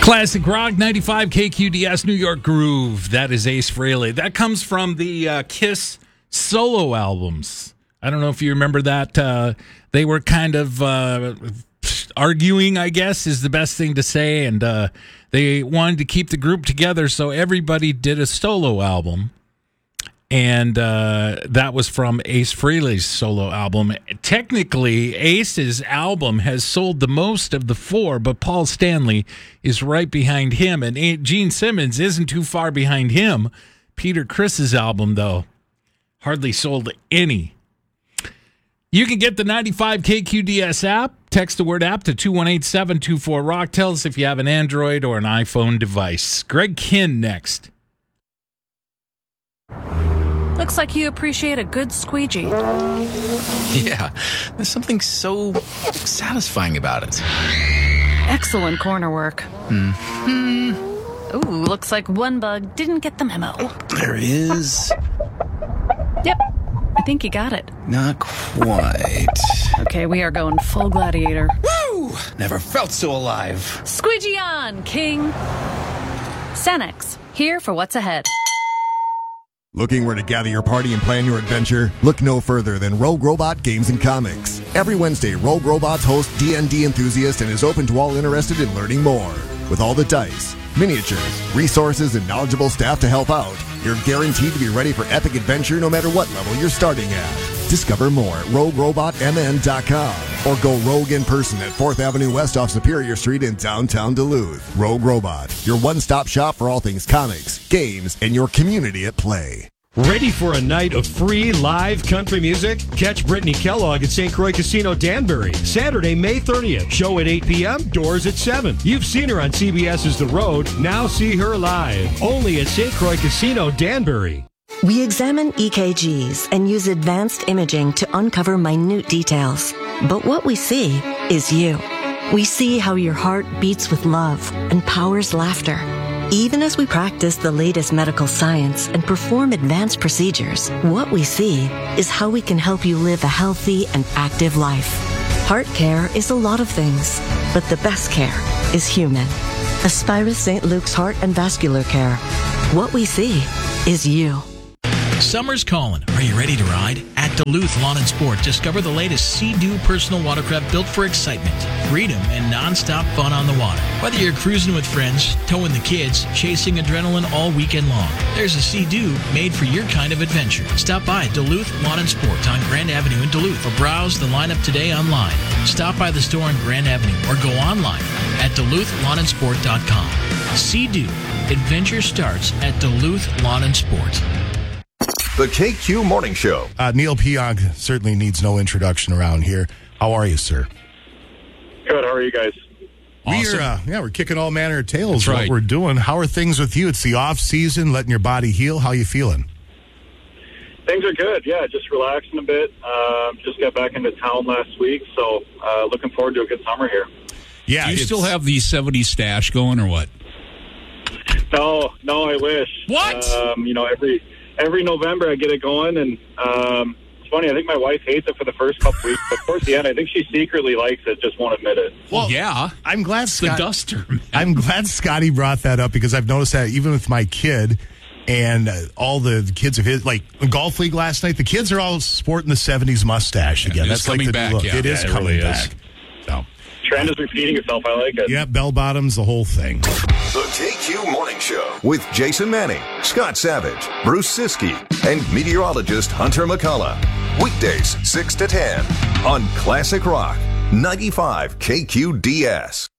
Classic Rock 95 KQDS New York Groove. That is Ace Frehley. That comes from the Kiss solo albums. I don't know if you remember that. They were kind of arguing, I guess, is the best thing to say. And they wanted to keep the group together, so everybody did a solo album. And that was from Ace Frehley's solo album. Technically, Ace's album has sold the most of the four, but Paul Stanley is right behind him. And Gene Simmons isn't too far behind him. Peter Criss's album, though, hardly sold any. You can get the 95 KQDS app. Text the word app to 218-724-ROCK. Tell us if you have an Android or an iPhone device. Greg Kinn next. Looks like you appreciate a good squeegee. Yeah, there's something so satisfying about it. Excellent corner work. Ooh, looks like one bug didn't get the memo. There is. Yep, I think you got it. Not quite. Okay, we are going full gladiator. Woo! Never felt so alive. Squeegee on, King. Cenex, here for what's ahead. Looking where to gather your party and plan your adventure? Look no further than Rogue Robot Games and Comics. Every Wednesday, Rogue Robots hosts D&D enthusiasts and is open to all interested in learning more. With all the dice, miniatures, resources, and knowledgeable staff to help out, you're guaranteed to be ready for epic adventure no matter what level you're starting at. Discover more at RogueRobotMN.com or go rogue in person at 4th Avenue West off Superior Street in downtown Duluth. Rogue Robot, your one-stop shop for all things comics, games, and your community at play. Ready for a night of free live country music? Catch Brittany Kellogg at St. Croix Casino Danbury, Saturday, May 30th. Show at 8 p.m., doors at 7. You've seen her on CBS's The Road. Now see her live. Only at St. Croix Casino Danbury. We examine EKGs and use advanced imaging to uncover minute details. But what we see is you. We see how your heart beats with love and powers laughter. Even as we practice the latest medical science and perform advanced procedures, what we see is how we can help you live a healthy and active life. Heart care is a lot of things, but the best care is human. Aspirus St. Luke's Heart and Vascular Care. What we see is you. Summer's calling. Are you ready to ride? At Duluth Lawn and Sport, discover the latest Sea-Doo personal watercraft built for excitement, freedom, and non-stop fun on the water. Whether you're cruising with friends, towing the kids, chasing adrenaline all weekend long, there's a Sea-Doo made for your kind of adventure. Stop by Duluth Lawn and Sport on Grand Avenue in Duluth or browse the lineup today online. Stop by the store on Grand Avenue or go online at DuluthLawnandSport.com. Sea-Doo. Adventure starts at Duluth Lawn and Sport. The KQ Morning Show. Neil Pionk certainly needs no introduction around here. How are you, sir? Good. How are you guys? Awesome. We're kicking all manner of tales. That's right. What we're doing. How are things with you? It's the off season, letting your body heal. How you feeling? Things are good. Yeah, just relaxing a bit. Just got back into town last week, so looking forward to a good summer here. Yeah. Do you still have the 70s stash going or what? No, I wish. What? Every November I get it going, and it's funny. I think my wife hates it for the first couple weeks, but towards the end, I think she secretly likes it, just won't admit it. Well, yeah. I'm glad the duster. Man. I'm glad Scotty brought that up because I've noticed that even with my kid and all the kids of his, like Golf League last night, the kids are all sporting the 70s mustache again. That's like coming the back. look. Yeah, it is coming really back. Is. So. Trend is repeating itself. I like it. Yeah, bell bottoms, the whole thing. The KQ Morning Show with Jason Manning, Scott Savage, Bruce Siskey, and meteorologist Hunter McCullough. Weekdays 6 to 10 on Classic Rock 95 KQDS.